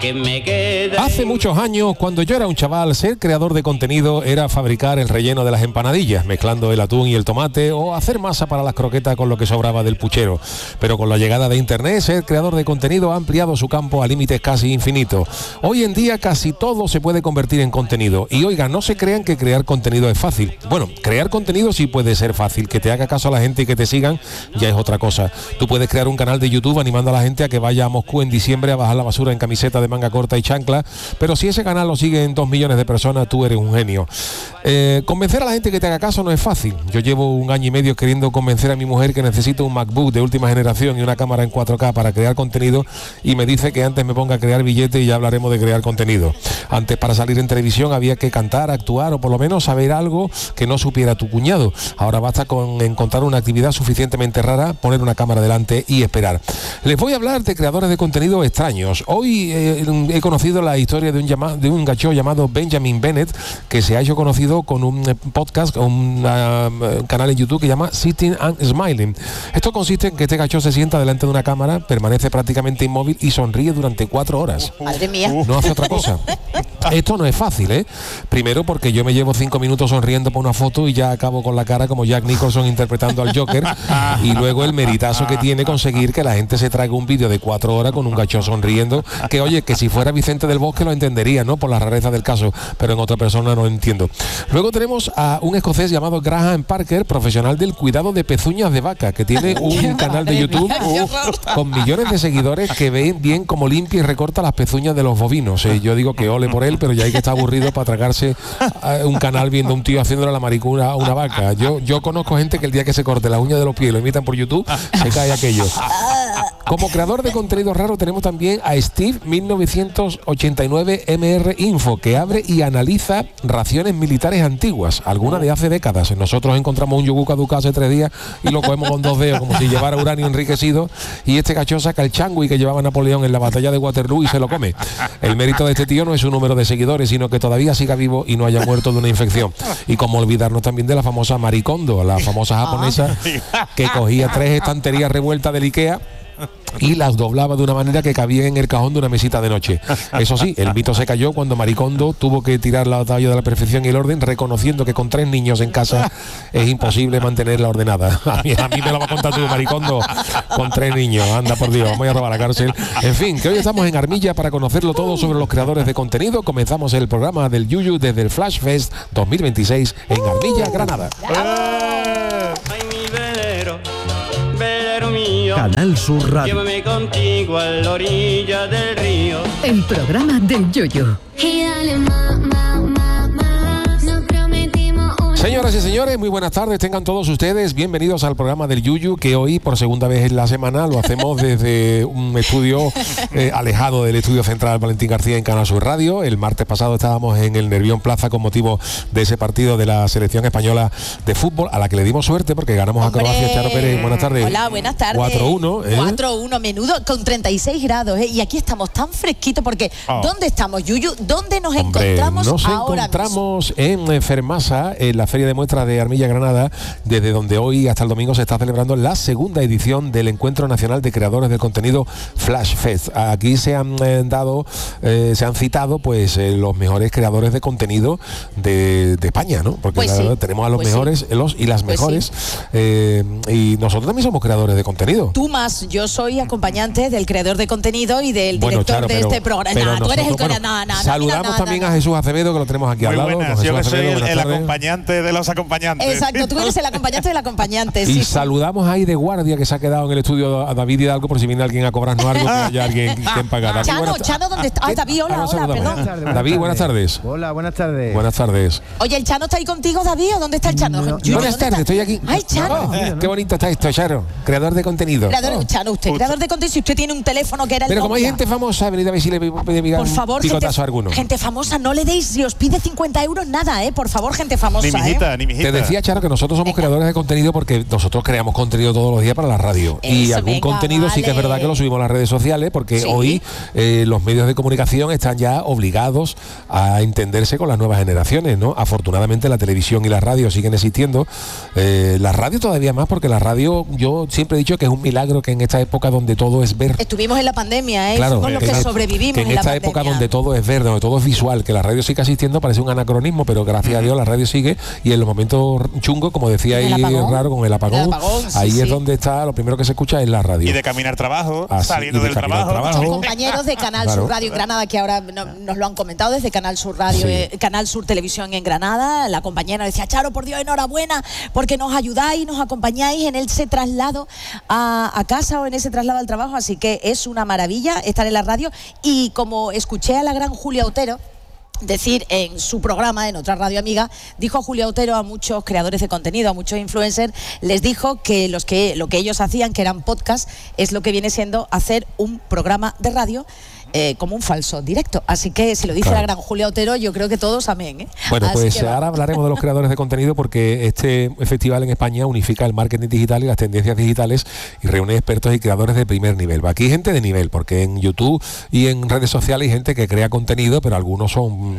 Hace muchos años, cuando yo era un chaval, ser creador de contenido era fabricar el relleno de las empanadillas, mezclando el atún y el tomate, o hacer masa para las croquetas con lo que sobraba del puchero. Pero con la llegada de internet, ser creador de contenido ha ampliado su campo a límites casi infinitos. Hoy en día casi todo se puede convertir en contenido. Y oiga, no se crean que crear contenido es fácil. Bueno, crear contenido sí puede ser fácil. Que te haga caso a la gente y que te sigan ya es otra cosa. Tú puedes crear un canal de YouTube animando a la gente a que vaya a Moscú en diciembre a bajar la basura en camiseta de manga corta y chancla, pero si ese canal lo siguen 2 millones de personas, tú eres un genio. Convencer a la gente que te haga caso no es fácil. Yo llevo 1 año y medio queriendo convencer a mi mujer que necesito un MacBook de última generación y una cámara en 4K para crear contenido, y me dice que antes me ponga a crear billetes y ya hablaremos de crear contenido. Antes, para salir en televisión había que cantar, actuar o por lo menos saber algo que no supiera tu cuñado. Ahora basta con encontrar una actividad suficientemente rara, poner una cámara delante y esperar. Les voy a hablar de creadores de contenido extraños. Hoy he conocido la historia de un gacho llamado Benjamin Bennett, que se ha hecho conocido con un podcast, un canal en YouTube que llama Sitting and Smiling. Esto consiste en que este gacho se sienta delante de una cámara, permanece prácticamente inmóvil y sonríe durante 4 horas. Madre mía. No hace otra cosa. Esto no es fácil, ¿eh? Primero porque yo me llevo 5 minutos sonriendo por una foto y ya acabo con la cara como Jack Nicholson interpretando al Joker, y luego el meritazo que tiene conseguir que la gente se traiga un vídeo de 4 horas con un gacho sonriendo, que oye, que si fuera Vicente del Bosque lo entendería, ¿no? Por la rareza del caso, pero en otra persona no lo entiendo. Luego tenemos a un escocés llamado Graham Parker, profesional del cuidado de pezuñas de vaca, que tiene un canal de YouTube con millones de seguidores que ven bien cómo limpia y recorta las pezuñas de los bovinos. Yo digo que ole por él, pero ya hay que estar aburrido para tragarse un canal viendo a un tío haciéndole la maricuna a una vaca. Yo conozco gente que el día que se corte la uña de los pies y lo imitan por YouTube, se cae aquello. Como creador de contenido raro tenemos también a Steve 1989 MR Info, que abre y analiza raciones militares antiguas, algunas de hace décadas. Nosotros encontramos un yogur caducado hace 3 días y lo cogemos con 2 dedos como si llevara uranio enriquecido, y este gacho saca el changui que llevaba Napoleón en la batalla de Waterloo y se lo come. El mérito de este tío no es su número de seguidores, sino que todavía siga vivo y no haya muerto de una infección. Y como olvidarnos también de la famosa Marie Kondo, la famosa japonesa que cogía 3 estanterías revueltas del Ikea y las doblaba de una manera que cabía en el cajón de una mesita de noche. Eso sí, el mito se cayó cuando Marie Kondo tuvo que tirar la batalla de la perfección y el orden, reconociendo que con 3 niños en casa es imposible mantenerla ordenada. A mí me lo va a contar tú, Marie Kondo, con 3 niños. Anda, por Dios, vamos a robar a la cárcel. En fin, que hoy estamos en Armilla para conocerlo todo sobre los creadores de contenido. Comenzamos el programa del Yuyu desde el Flash Fest 2026 en Armilla, Granada. Canal Sur Radio. Llévame contigo a la orilla del río. El programa del Yoyo. Señoras y señores, muy buenas tardes, tengan todos ustedes bienvenidos al programa del Yuyu, que hoy por segunda vez en la semana lo hacemos desde un estudio alejado del estudio central Valentín García en Canal Sur Radio. El martes pasado estábamos en el Nervión Plaza con motivo de ese partido de la selección española de fútbol, a la que le dimos suerte porque ganamos a Croacia. Charo Pérez, buenas tardes. Hola, buenas tardes. 4-1. 4-1, menudo, con 36 grados. Y aquí estamos tan fresquitos porque ¿dónde estamos, Yuyu? ¿Dónde nos encontramos ahora? Nos encontramos en Fermasa, en la Feria de Muestras de Armilla, Granada, desde donde hoy hasta el domingo se está celebrando la segunda edición del Encuentro Nacional de Creadores del Contenido Flash Fest. Aquí se han citado pues los mejores creadores de contenido de España, ¿no? Porque pues tenemos a los mejores, los y las mejores, y nosotros también somos creadores de contenido. Tú más, yo soy acompañante del creador de contenido y del director Charo, de este programa. Tú eres el saludamos también a Jesús Acevedo, que lo tenemos aquí al lado. Buenas, yo que soy el acompañante de los acompañantes. Exacto, tú eres el acompañante del acompañante. Y saludamos ahí de guardia, que se ha quedado en el estudio, a David Hidalgo, por si viene alguien a cobrarnos algo, que haya alguien quien pagar. Chano, ¿dónde está? David, hola, perdón. David, buenas tardes. Hola, buenas tardes. Buenas tardes. Oye, ¿el Chano está ahí contigo, David, o dónde está el Chano? Buenas tardes, estoy aquí. Ay, Chano. Qué bonito está esto, Charo. Creador de contenido. Chano, usted, creador de contenido, si usted tiene un teléfono que era el Pero como hay Nokia. gente famosa, venid a ver si le por favor, picotazo a alguno. Gente famosa, no le deis, si os pide 50 euros, nada, por favor, gente famosa. Ni mi Ni mijita. Te decía, Charo, que nosotros somos creadores de contenido porque nosotros creamos contenido todos los días para la radio. Y algún contenido sí que es verdad que lo subimos a las redes sociales porque hoy los medios de comunicación están ya obligados a entenderse con las nuevas generaciones, ¿no? Afortunadamente la televisión y la radio siguen existiendo. La radio todavía más, porque la radio, yo siempre he dicho que es un milagro que en esta época donde todo es ver. Estuvimos en la pandemia, claro, somos los que sobrevivimos que en esta época donde todo es ver, donde todo es visual, que la radio sigue existiendo, parece un anacronismo, pero gracias a Dios la radio sigue, y en los momentos chungos, como decía ahí raro con el apagón, ahí es donde está, lo primero que se escucha es la radio. Y de caminar trabajo, saliendo del trabajo. Muchos compañeros de Canal Sur Radio en Granada, que ahora nos lo han comentado desde Canal Sur Radio, Canal Sur Televisión en Granada, la compañera decía, Charo, por Dios, enhorabuena, porque nos ayudáis, nos acompañáis en ese traslado a casa o en ese traslado al trabajo, así que es una maravilla estar en la radio. Y como escuché a la gran Julia Otero decir en su programa, en otra radio amiga, dijo Julia Otero a muchos creadores de contenido, a muchos influencers, les dijo que lo que ellos hacían, que eran podcasts, es lo que viene siendo hacer un programa de radio como un falso directo. Así que si lo dice la gran Julia Otero, yo creo que todos amén. Bueno, pues ahora hablaremos de los creadores de contenido, porque este festival en España unifica el marketing digital y las tendencias digitales y reúne expertos y creadores de primer nivel. Aquí hay gente de nivel, porque en YouTube y en redes sociales hay gente que crea contenido, pero algunos son...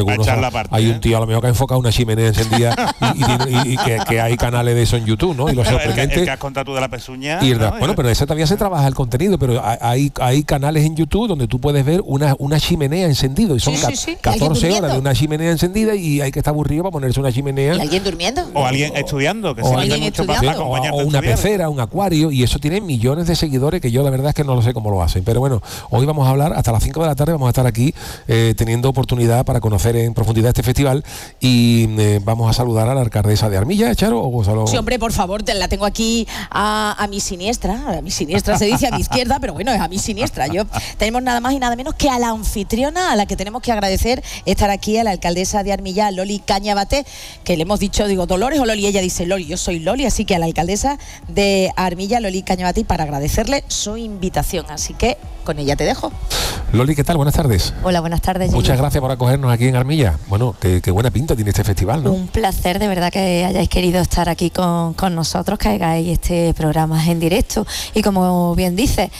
hay un tío a lo mejor que ha enfocado una chimenea encendida y que hay canales de eso en YouTube, ¿no? Y lo sorprendente... El que has contado tú de la pezuña... ¿no? Bueno, pero eso todavía se trabaja el contenido, pero hay canales en YouTube donde tú puedes ver una chimenea encendida y son 14 horas de una chimenea encendida, y hay que estar aburrido para ponerse una chimenea. ¿Y alguien durmiendo? O alguien estudiando, que o alguien estudiando. O una pecera, un acuario, y eso tiene millones de seguidores, que yo la verdad es que no lo sé cómo lo hacen. Pero bueno, hoy vamos a hablar hasta las 5 de la tarde, vamos a estar aquí teniendo oportunidad para conocer en profundidad este festival, y vamos a saludar a la alcaldesa de Armilla, Charo. Sí, hombre, por favor, la tengo aquí a mi siniestra se dice a mi izquierda, pero bueno, es a mi siniestra. Tenemos nada más y nada menos que a la anfitriona, a la que tenemos que agradecer estar aquí, a la alcaldesa de Armilla, Loli Cañabate, que le hemos dicho, digo, Dolores o Loli, ella dice Loli, yo soy Loli, así que a la alcaldesa de Armilla, Loli Cañabate, y para agradecerle su invitación, así que con ella te dejo. Loli, ¿qué tal? Buenas tardes. Hola, buenas tardes. Muchas gracias por acogernos aquí en Armilla. Bueno, qué buena pinta tiene este festival, ¿no? Un placer, de verdad, que hayáis querido estar aquí con nosotros, que hagáis este programa en directo. Y como bien dices,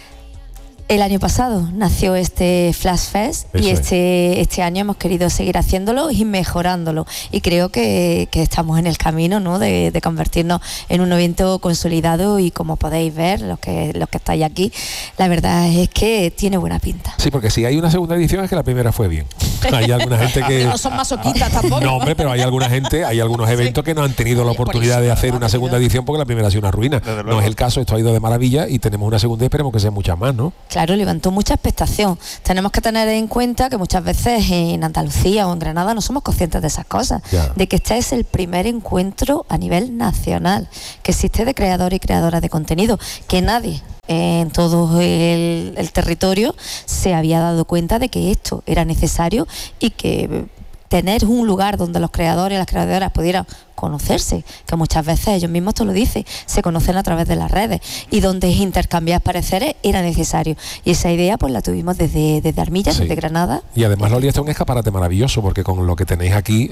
el año pasado nació este Flash Fest y este año hemos querido seguir haciéndolo y mejorándolo, y creo que estamos en el camino, ¿no?, de convertirnos en un evento consolidado, y como podéis ver, los que estáis aquí, la verdad es que tiene buena pinta. Sí, porque si hay una segunda edición es que la primera fue bien. Hay alguna gente que... no son masoquistas tampoco. No, hombre, pero hay alguna gente, hay algunos eventos que no han tenido la oportunidad de hacer una segunda edición porque la primera ha sido una ruina. No es el caso, esto ha ido de maravilla y tenemos una segunda y esperemos que sean muchas más, ¿no? Claro, levantó mucha expectación. Tenemos que tener en cuenta que muchas veces en Andalucía o en Granada no somos conscientes de esas cosas, de que este es el primer encuentro a nivel nacional que existe de creadores y creadoras de contenido, que nadie en todo el territorio se había dado cuenta de que esto era necesario, y que tener un lugar donde los creadores y las creadoras pudieran conocerse, que muchas veces ellos mismos te lo dicen, se conocen a través de las redes, y donde intercambiar pareceres era necesario, y esa idea pues la tuvimos desde Armilla, desde Granada. Y además, Loli, está un escaparate maravilloso, porque con lo que tenéis aquí,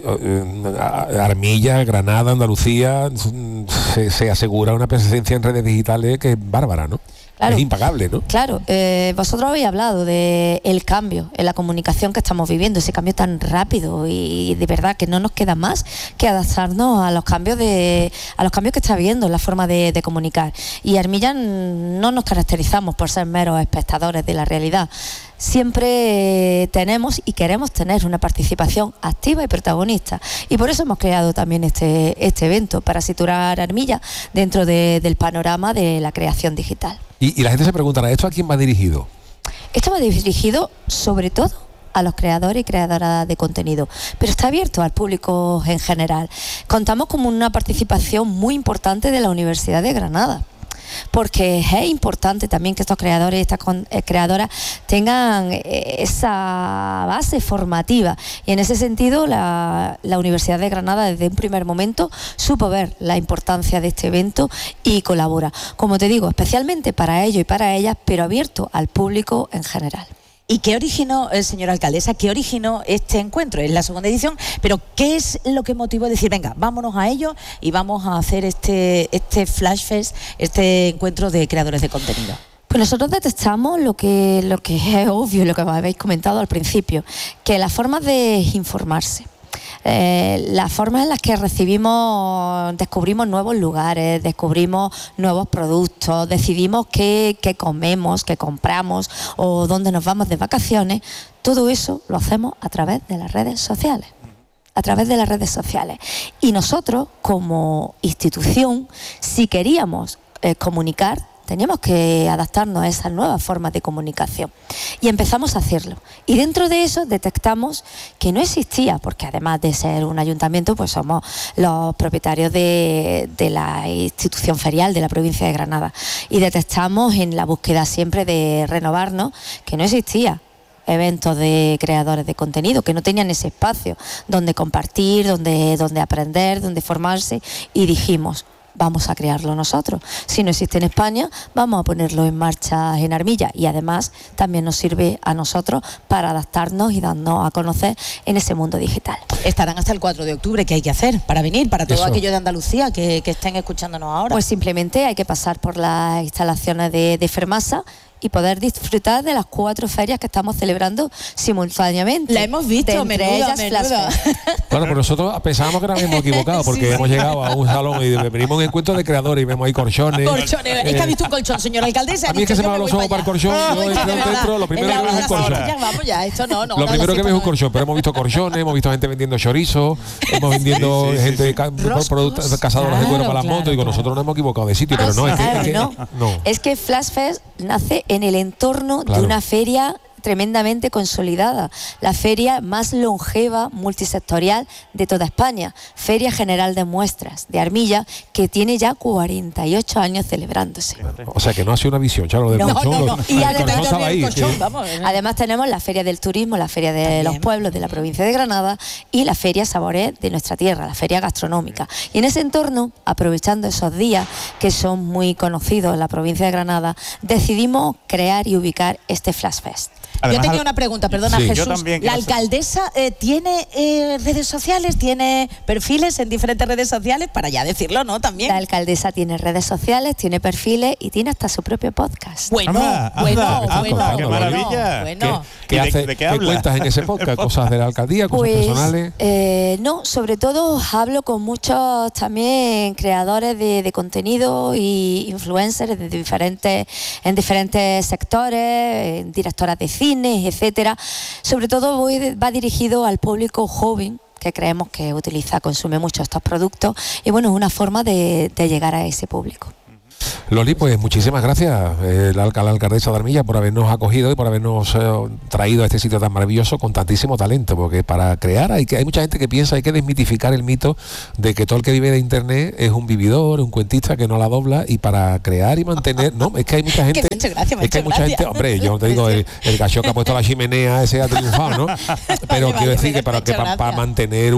Armilla, Granada, Andalucía, se asegura una presencia en redes digitales que es bárbara, ¿no? Claro, es impagable, ¿no? Claro, vosotros habéis hablado del cambio en la comunicación que estamos viviendo, ese cambio tan rápido, y de verdad que no nos queda más que adaptarnos a los cambios que está habiendo en la forma de comunicar. Y Armilla no nos caracterizamos por ser meros espectadores de la realidad. Siempre tenemos y queremos tener una participación activa y protagonista, y por eso hemos creado también este evento, para situar a Armilla dentro del panorama de la creación digital. Y la gente se preguntará, ¿esto a quién va dirigido? Esto va dirigido sobre todo a los creadores y creadoras de contenido, pero está abierto al público en general. Contamos con una participación muy importante de la Universidad de Granada, porque es importante también que estos creadores y estas creadoras tengan esa base formativa, y en ese sentido la Universidad de Granada desde un primer momento supo ver la importancia de este evento y colabora, como te digo, especialmente para ellos y para ellas, pero abierto al público en general. ¿Y qué originó, señora alcaldesa, qué originó este encuentro? Es la segunda edición, pero ¿qué es lo que motivó decir, venga, vámonos a ello y vamos a hacer este Flash Fest, este encuentro de creadores de contenido? Pues nosotros detectamos lo que es obvio, lo que habéis comentado al principio, que las formas de informarse, las formas en las que descubrimos nuevos lugares, descubrimos nuevos productos, decidimos qué comemos, qué compramos o dónde nos vamos de vacaciones, todo eso lo hacemos a través de las redes sociales. Y nosotros, como institución, si queríamos comunicar, teníamos que adaptarnos a esas nuevas formas de comunicación y empezamos a hacerlo. Y dentro de eso detectamos que no existía, porque además de ser un ayuntamiento, pues somos los propietarios de la institución ferial de la provincia de Granada. Y detectamos en la búsqueda siempre de renovarnos que no existía eventos de creadores de contenido, que no tenían ese espacio donde compartir, donde aprender, donde formarse, y dijimos, vamos a crearlo nosotros. Si no existe en España, vamos a ponerlo en marcha en Armilla, y además también nos sirve a nosotros para adaptarnos y darnos a conocer en ese mundo digital. Estarán hasta el 4 de octubre, ¿qué hay que hacer para venir? Para todo aquello de Andalucía que estén escuchándonos ahora. Pues simplemente hay que pasar por las instalaciones de Fermasa y poder disfrutar de las 4 ferias que estamos celebrando simultáneamente. La hemos visto, entre ellas Flash Fest. Bueno, pero nosotros pensábamos que nos habíamos equivocado, porque hemos llegado a un salón y venimos a un encuentro de creadores y vemos ahí colchones. Es que ha visto un colchón, señora alcaldesa. A mí es que se me van los ojos para el colchón. Yo entro dentro, lo primero que veo es un colchón. Lo primero que veo es un colchón, pero hemos visto colchones, hemos visto gente vendiendo chorizo, hemos vendiendo gente cazadoras de cuero para las motos. Digo, nosotros nos hemos equivocado de sitio, pero no, es que Flash Fest nace en el entorno de una feria tremendamente consolidada, la feria más longeva multisectorial de toda España, Feria General de Muestras de Armilla, que tiene ya 48 años celebrándose. O sea que no ha sido una visión, Charo, del colchón. Y además tenemos la Feria del Turismo, la Feria de los Pueblos de la provincia de Granada y la Feria Saboré de nuestra tierra, la Feria Gastronómica. Y en ese entorno, aprovechando esos días que son muy conocidos en la provincia de Granada, decidimos crear y ubicar este Flash Fest. Además, yo tenía una pregunta, perdona, Jesús. ¿La alcaldesa tiene redes sociales, tiene perfiles en diferentes redes sociales? Para ya decirlo, ¿no? También. La alcaldesa tiene redes sociales, tiene perfiles y tiene hasta su propio podcast. Bueno, ¡Qué maravilla! ¿Qué cuentas en ese podcast? ¿Cosas de la alcaldía, cosas personales? No, sobre todo hablo con muchos también creadores de contenido y influencers en diferentes sectores, directoras de cine, etcétera. Sobre todo va dirigido al público joven, que creemos que consume mucho estos productos, y bueno, es una forma de llegar a ese público. Loli, pues muchísimas gracias, la alcaldesa de Armilla, por habernos acogido y por habernos traído a este sitio tan maravilloso con tantísimo talento, porque para crear hay mucha gente que piensa, hay que desmitificar el mito de que todo el que vive de internet es un vividor, un cuentista que no la dobla, y para crear y mantener, no, es que hay mucha gente, gente, hombre, yo te digo, el gallo que ha puesto la chimenea, ese ha triunfado, ¿no? Pero quiero decir que para mantener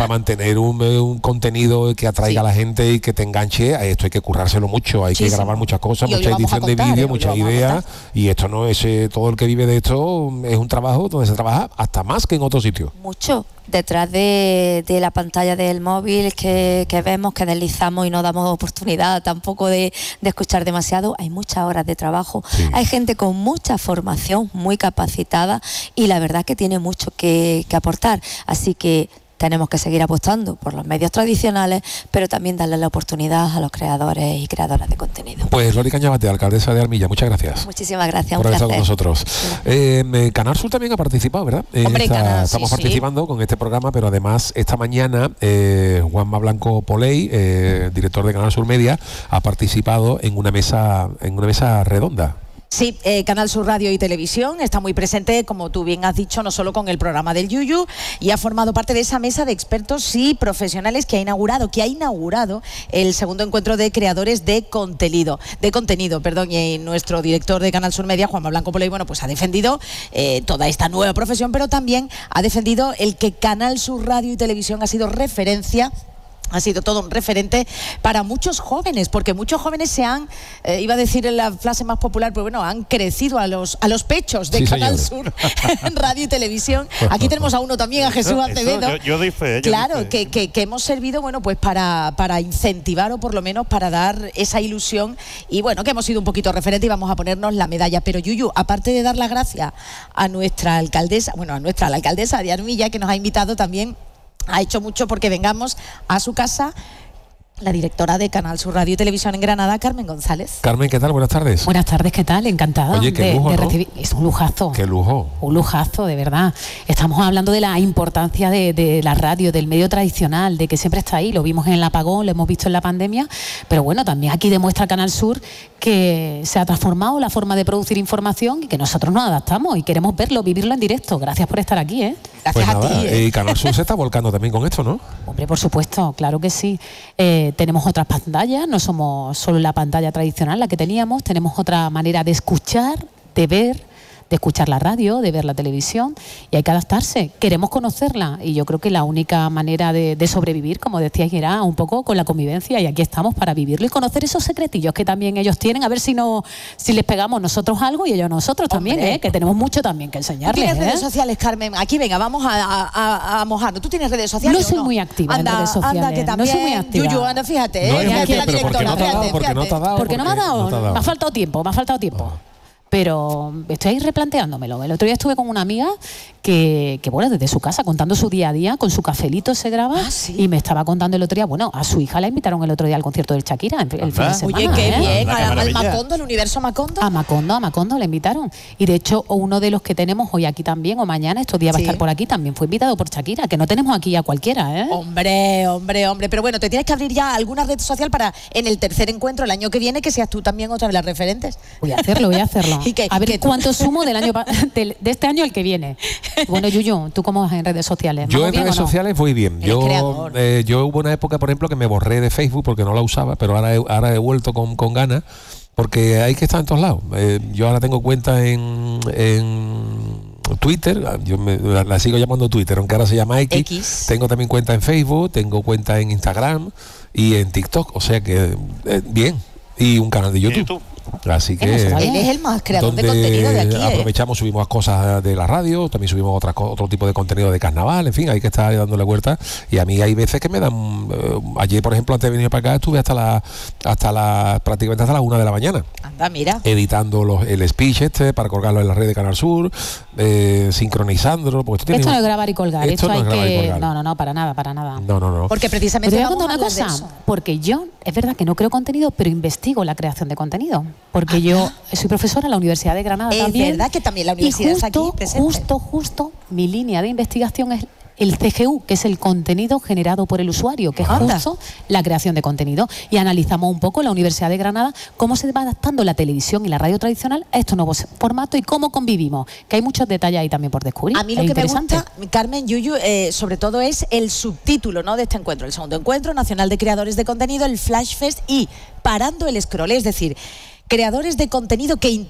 un contenido que atraiga a la gente y que te enganche, a esto hay que currárselo mucho, hay que grabar muchas cosas, mucha edición de vídeo, muchas ideas, y esto no es, todo el que vive de esto es un trabajo donde se trabaja hasta más que en otros sitios. Mucho. Detrás de la pantalla del móvil que vemos, que deslizamos y no damos oportunidad tampoco de escuchar demasiado, hay muchas horas de trabajo. Sí. Hay gente con mucha formación, muy capacitada, y la verdad que tiene mucho que aportar. Así que tenemos que seguir apostando por los medios tradicionales, pero también darle la oportunidad a los creadores y creadoras de contenido. Pues Loli Cañabate, alcaldesa de Armilla, muchas gracias. Muchísimas gracias, por haber estado con nosotros. Canal Sur también ha participado, ¿verdad? Estamos participando con este programa, pero además esta mañana Juanma Blanco Poley, director de Canal Sur Media, ha participado en una mesa redonda. Sí, Canal Sur Radio y Televisión está muy presente, como tú bien has dicho, no solo con el programa del Yuyu, y ha formado parte de esa mesa de expertos y profesionales que ha inaugurado el segundo encuentro de creadores de contenido, y nuestro director de Canal Sur Media, Juanma Blanco Poley, bueno, pues ha defendido toda esta nueva profesión, pero también ha defendido el que Canal Sur Radio y Televisión ha sido referencia Ha sido todo un referente para muchos jóvenes, porque muchos jóvenes se han, iba a decir en la frase más popular, pero bueno, han crecido a los pechos de Canal Sur en radio y televisión. Aquí tenemos a uno también, a Jesús Acevedo. Yo doy fe. Claro, que hemos servido, bueno, pues para incentivar o por lo menos para dar esa ilusión y bueno, que hemos sido un poquito referente y vamos a ponernos la medalla. Pero Yuyu, aparte de dar las gracias a nuestra alcaldesa, la alcaldesa de Armilla, que nos ha invitado también, ha hecho mucho porque vengamos a su casa la directora de Canal Sur Radio y Televisión en Granada, Carmen González. Carmen, ¿qué tal? Buenas tardes. Buenas tardes, ¿qué tal? Encantada. Oye, qué lujo, de ¿no? recibir. Es un lujazo. Qué lujo. Un lujazo, de verdad. Estamos hablando de la importancia de la radio, del medio tradicional, de que siempre está ahí. Lo vimos en el apagón, lo hemos visto en la pandemia, pero bueno, también aquí demuestra Canal Sur que se ha transformado la forma de producir información y que nosotros nos adaptamos y queremos verlo, vivirlo en directo. Gracias por estar aquí, ¿eh? Gracias pues a ti. Y Canal Sur se está volcando también con esto, ¿no? Hombre, por supuesto, claro que sí. Tenemos otras pantallas, no somos solo la pantalla tradicional la que teníamos, tenemos otra manera de escuchar, de ver, de escuchar la radio, de ver la televisión y hay que adaptarse. Queremos conocerla y yo creo que la única manera de sobrevivir, como decíais, era un poco con la convivencia y aquí estamos para vivirlo y conocer esos secretillos que también ellos tienen, a ver si les pegamos nosotros algo y ellos nosotros también, que tenemos mucho también que enseñarles. ¿Tú tienes redes sociales, Carmen? Aquí, venga, vamos a mojarnos. ¿Tú tienes redes sociales? No soy muy activa en redes sociales. Anda, que también. No soy muy activa. Yuyu, anda, fíjate, no fíjate la pero directora, porque no te ha dado. Porque no me ha dado. Me ha faltado tiempo. Pero estoy ahí replanteándomelo. El otro día estuve con una amiga que bueno, desde su casa, contando su día a día, con su cafelito se graba, y me estaba contando el otro día, bueno, a su hija la invitaron el otro día al concierto del Shakira, el fin de semana. Oye, qué bien, al Macondo, el universo Macondo. A Macondo la invitaron. Y de hecho, uno de los que tenemos hoy aquí también, o mañana, estos días va a estar por aquí, también fue invitado por Shakira, que no tenemos aquí a cualquiera, ¿eh? Hombre. Pero bueno, te tienes que abrir ya alguna red social para en el tercer encuentro el año que viene que seas tú también otra de las referentes. Voy a hacerlo. A ver cuánto sumo de este año al que viene. Bueno, Yuyu, ¿tú cómo vas en redes sociales? Yo en redes sociales voy bien. Yo hubo una época, por ejemplo, que me borré de Facebook porque no la usaba, pero ahora he vuelto con ganas, porque hay que estar en todos lados. Yo ahora tengo cuenta en Twitter, yo la sigo llamando Twitter, aunque ahora se llama X. Tengo también cuenta en Facebook, tengo cuenta en Instagram y en TikTok, o sea que bien. Y un canal de YouTube. Así que él es el más creador de contenido de aquí. Aprovechamos, subimos cosas de la radio, también subimos otro tipo de contenido de carnaval, en fin, hay que estar dándole vuelta. Y a mí hay veces que me dan. Ayer, por ejemplo, antes de venir para acá, estuve prácticamente hasta las 1 de la mañana. Anda, mira. Editando el speech para colgarlo en la red de Canal Sur, sincronizándolo. Esto no es grabar y colgar, esto hay que. No, para nada. No. Porque precisamente. Te voy a contar una cosa, porque yo, es verdad que no creo contenido, pero investigo la creación de contenido. Porque yo soy profesora en la Universidad de Granada también. Es verdad que también la universidad está aquí presente. Justo, mi línea de investigación es el CGU, que es el contenido generado por el usuario, que es justo la creación de contenido. Y analizamos un poco en la Universidad de Granada cómo se va adaptando la televisión y la radio tradicional a estos nuevos formatos y cómo convivimos, que hay muchos detalles ahí también por descubrir. A mí lo que me gusta, Carmen, Yuyu, sobre todo es el subtítulo, ¿no?, de este encuentro, el segundo encuentro nacional de creadores de contenido, el Flash Fest y Parando el Scroll, es decir, creadores de contenido que